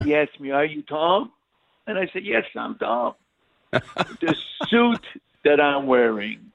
He asked me, "Are you Tom?" And I said, "Yes, I'm Tom." The suit that I'm wearing,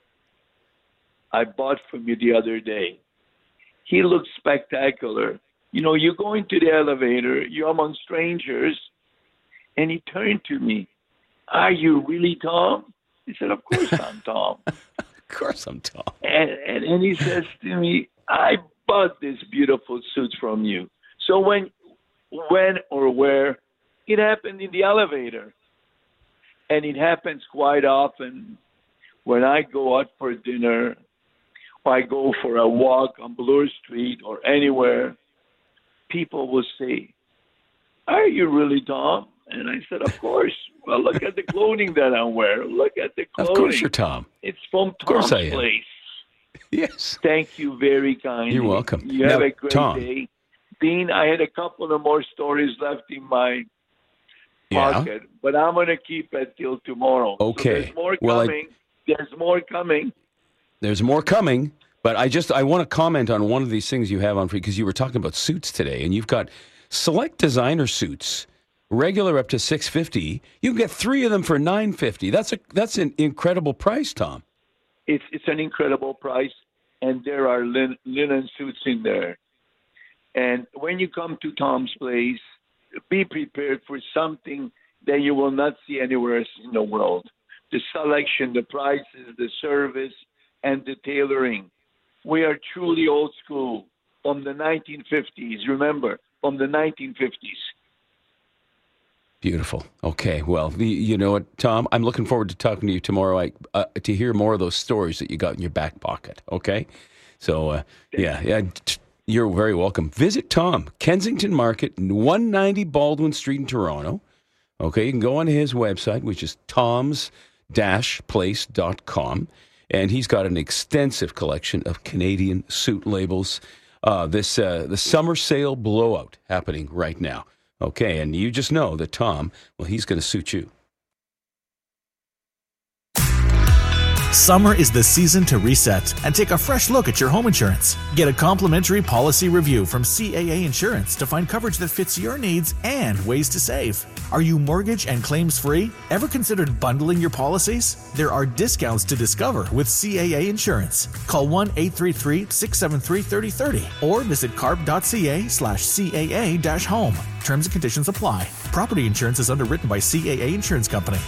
I bought from you the other day. He looks spectacular. You know, you go into the elevator, you're among strangers, and he turned to me, "Are you really Tom?" He said, "Of course I'm Tom." Of course I'm Tom. And he says to me, "I bought this beautiful suit from you." So when or where, it happened in the elevator. And it happens quite often when I go out for dinner, or I go for a walk on Bloor Street or anywhere, people will say, "Are you really Tom?" And I said, "Of course." "Well, look at the clothing that I'm wearing. Look at the clothing." Of course you're Tom. It's from Tom's Place. Yes. Thank you very kindly. You're welcome. You have now, a great Tom, day. Dean, I had a couple of more stories left in my pocket, but I'm going to keep it till tomorrow. Okay. So there's more coming. There's more coming. There's more coming, but I want to comment on one of these things you have on free, because you were talking about suits today, and you've got select designer suits, regular up to $650. You can get 3 of them for $950. That's an incredible price, Tom. It's an incredible price, and there are linen suits in there. And when you come to Tom's Place, be prepared for something that you will not see anywhere else in the world. The selection, the prices, the service, and the tailoring. We are truly old school from the 1950s. Remember, from the 1950s. Beautiful. Okay. Well, you know what, Tom? I'm looking forward to talking to you tomorrow to hear more of those stories that you got in your back pocket. Okay? So, you're very welcome. Visit Tom, Kensington Market, 190 Baldwin Street in Toronto. Okay, you can go on his website, which is toms-place.com, and he's got an extensive collection of Canadian suit labels. The summer sale blowout happening right now. Okay, and you just know that Tom, well, he's going to suit you. Summer is the season to reset and take a fresh look at your home insurance. Get a complimentary policy review from CAA Insurance to find coverage that fits your needs and ways to save. Are you mortgage and claims free? Ever considered bundling your policies? There are discounts to discover with CAA Insurance. Call 1-833-673-3030 or visit carp.ca/CAA-home. Terms and conditions apply. Property insurance is underwritten by CAA Insurance Company.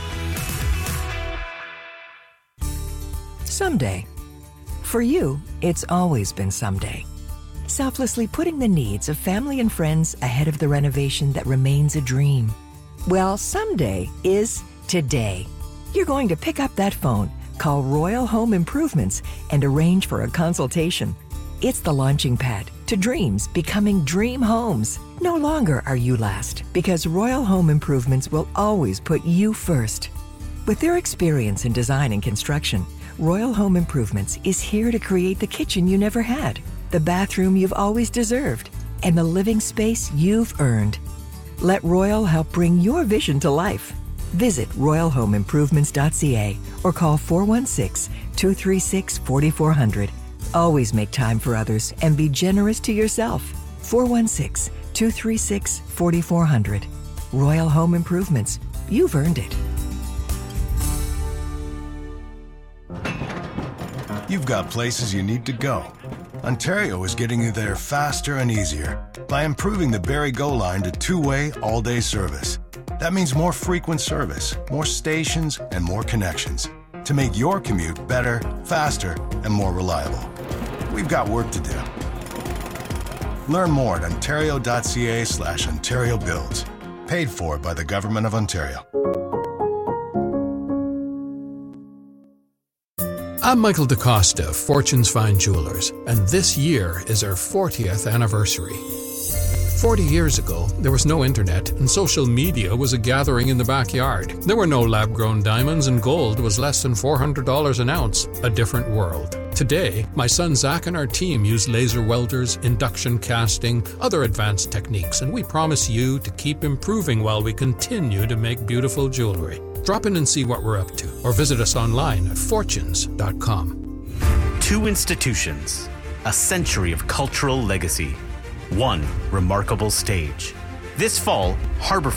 Someday. For you, it's always been someday. Selflessly putting the needs of family and friends ahead of the renovation that remains a dream. Well, someday is today. You're going to pick up that phone, call Royal Home Improvements, and arrange for a consultation. It's the launching pad to dreams becoming dream homes. No longer are you last, because Royal Home Improvements will always put you first. With their experience in design and construction, Royal Home Improvements is here to create the kitchen you never had, the bathroom you've always deserved, and the living space you've earned. Let Royal help bring your vision to life. Visit royalhomeimprovements.ca or call 416-236-4400. Always make time for others and be generous to yourself. 416-236-4400. Royal Home Improvements. You've earned it. You've got places you need to go. Ontario is getting you there faster and easier by improving the Barrie Go line to two-way, all-day service. That means more frequent service, more stations, and more connections to make your commute better, faster, and more reliable. We've got work to do. Learn more at ontario.ca/Ontario Builds. Paid for by the Government of Ontario. I'm Michael DaCosta of Fortune's Fine Jewelers, and this year is our 40th anniversary. 40 years ago, there was no internet, and social media was a gathering in the backyard. There were no lab-grown diamonds, and gold was less than $400 an ounce. A different world. Today, my son Zach and our team use laser welders, induction casting, other advanced techniques, and we promise you to keep improving while we continue to make beautiful jewelry. Drop in and see what we're up to, or visit us online at fortunes.com. Two institutions, a century of cultural legacy, one remarkable stage. This fall, Harbor